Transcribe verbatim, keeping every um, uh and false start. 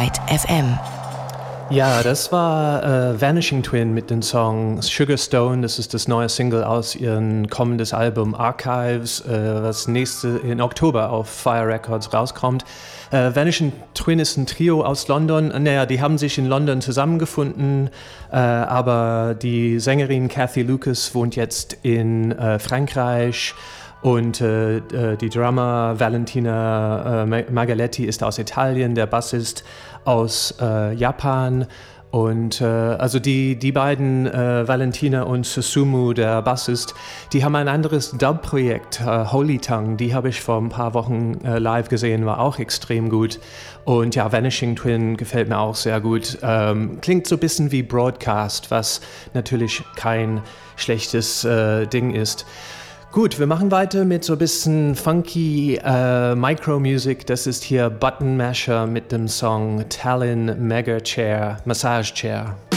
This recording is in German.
Byte F M. Ja, das war äh, Vanishing Twin mit dem Song Sugar Stone. Das ist das neue Single aus ihrem kommendes Album Archives, äh, was nächste in Oktober auf Fire Records rauskommt. Äh, Vanishing Twin ist ein Trio aus London. Naja, die haben sich in London zusammengefunden, äh, aber die Sängerin Cathy Lucas wohnt jetzt in äh, Frankreich. Und äh, die Drummer Valentina äh, Magaletti ist aus Italien, der Bassist aus äh, Japan. Und äh, also die, die beiden, äh, Valentina und Susumu, der Bassist, die haben ein anderes Dub-Projekt, äh, Holy Tongue. Die habe ich vor ein paar Wochen äh, live gesehen, war auch extrem gut. Und ja, Vanishing Twin gefällt mir auch sehr gut. Ähm, klingt so ein bisschen wie Broadcast, was natürlich kein schlechtes äh, Ding ist. Gut, wir machen weiter mit so ein bisschen funky äh, Micro-Music. Das ist hier Button Masher mit dem Song Talon Mega Chair, Massage Chair.